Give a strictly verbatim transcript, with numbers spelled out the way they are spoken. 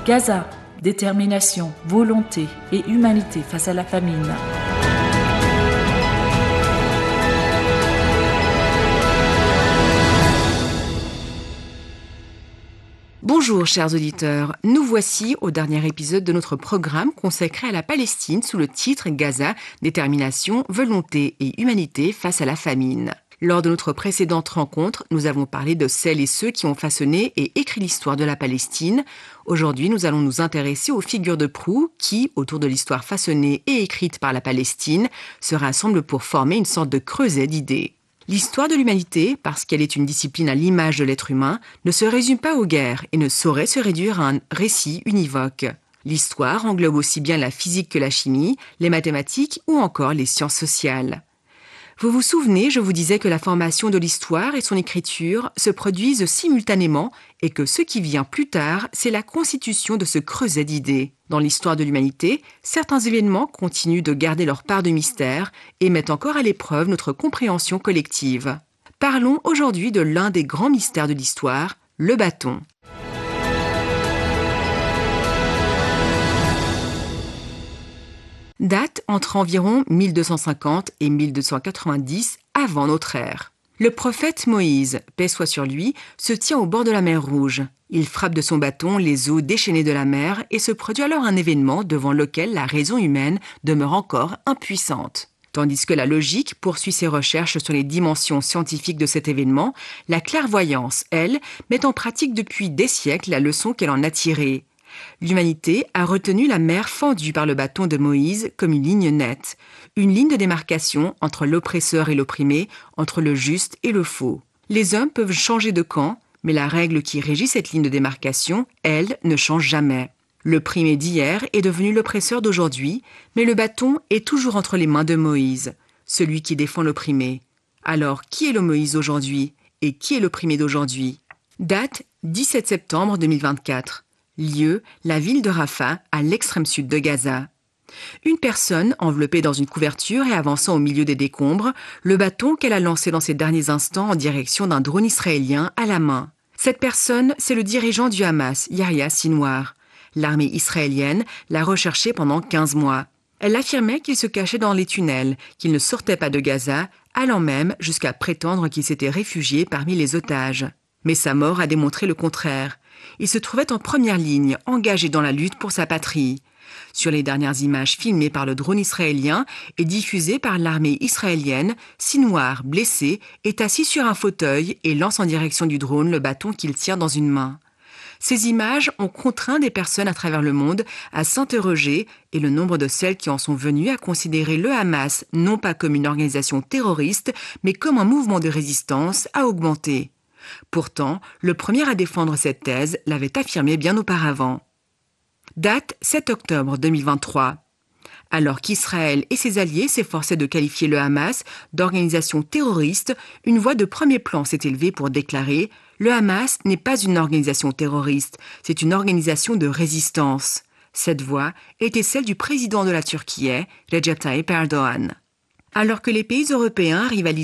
Gaza, détermination, volonté et humanité face à la famine. Bonjour chers auditeurs, nous voici au dernier épisode de notre programme consacré à la Palestine sous le titre Gaza, détermination, volonté et humanité face à la famine. Lors de notre précédente rencontre, nous avons parlé de celles et ceux qui ont façonné et écrit l'histoire de la Palestine. Aujourd'hui, nous allons nous intéresser aux figures de proue qui, autour de l'histoire façonnée et écrite par la Palestine, se rassemblent pour former une sorte de creuset d'idées. L'histoire de l'humanité, parce qu'elle est une discipline à l'image de l'être humain, ne se résume pas aux guerres et ne saurait se réduire à un récit univoque. L'histoire englobe aussi bien la physique que la chimie, les mathématiques ou encore les sciences sociales. Vous vous souvenez, je vous disais que la formation de l'histoire et son écriture se produisent simultanément et que ce qui vient plus tard, c'est la constitution de ce creuset d'idées. Dans l'histoire de l'humanité, certains événements continuent de garder leur part de mystère et mettent encore à l'épreuve notre compréhension collective. Parlons aujourd'hui de l'un des grands mystères de l'histoire, le bâton. Date entre environ mille deux cent cinquante et mille deux cent quatre-vingt-dix avant notre ère. Le prophète Moïse, paix soit sur lui, se tient au bord de la mer Rouge. Il frappe de son bâton les eaux déchaînées de la mer et se produit alors un événement devant lequel la raison humaine demeure encore impuissante. Tandis que la logique poursuit ses recherches sur les dimensions scientifiques de cet événement, la clairvoyance, elle, met en pratique depuis des siècles la leçon qu'elle en a tirée. L'humanité a retenu la mer fendue par le bâton de Moïse comme une ligne nette, une ligne de démarcation entre l'oppresseur et l'opprimé, entre le juste et le faux. Les hommes peuvent changer de camp, mais la règle qui régit cette ligne de démarcation, elle, ne change jamais. L'opprimé d'hier est devenu l'oppresseur d'aujourd'hui, mais le bâton est toujours entre les mains de Moïse, celui qui défend l'opprimé. Alors, qui est le Moïse d'aujourd'hui et qui est l'opprimé d'aujourd'hui ? Date dix-sept septembre deux mille vingt-quatre. Lieu, la ville de Rafah, à l'extrême sud de Gaza. Une personne enveloppée dans une couverture et avançant au milieu des décombres, le bâton qu'elle a lancé dans ces derniers instants en direction d'un drone israélien à la main. Cette personne, c'est le dirigeant du Hamas, Yahya Sinwar. L'armée israélienne l'a recherché pendant quinze mois. Elle affirmait qu'il se cachait dans les tunnels, qu'il ne sortait pas de Gaza, allant même jusqu'à prétendre qu'il s'était réfugié parmi les otages. Mais sa mort a démontré le contraire. Il se trouvait en première ligne, engagé dans la lutte pour sa patrie. Sur les dernières images filmées par le drone israélien et diffusées par l'armée israélienne, Sinwar, blessé, est assis sur un fauteuil et lance en direction du drone le bâton qu'il tient dans une main. Ces images ont contraint des personnes à travers le monde à s'interroger et le nombre de celles qui en sont venues à considérer le Hamas non pas comme une organisation terroriste, mais comme un mouvement de résistance a augmenté. Pourtant, le premier à défendre cette thèse l'avait affirmé bien auparavant. Date sept octobre deux mille vingt-trois. Alors qu'Israël et ses alliés s'efforçaient de qualifier le Hamas d'organisation terroriste, une voix de premier plan s'est élevée pour déclarer « Le Hamas n'est pas une organisation terroriste, c'est une organisation de résistance ». Cette voix était celle du président de la Turquie, Recep Tayyip Erdoğan. Alors que les pays européens rivalisaient